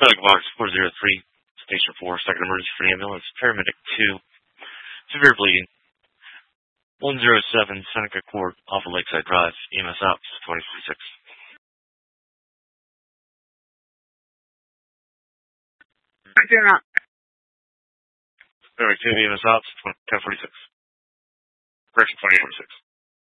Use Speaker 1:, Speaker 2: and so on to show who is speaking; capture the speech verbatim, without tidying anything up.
Speaker 1: Medic Box four zero three, Station four, second emergency for the ambulance. Paramedic two, severe bleeding. one zero seven, Seneca Court, off of Lakeside Drive, E M S Ops, twenty forty-six.
Speaker 2: I do not.
Speaker 1: Paramedic two, E M S Ops, ten forty-six. Correction, twenty forty-six.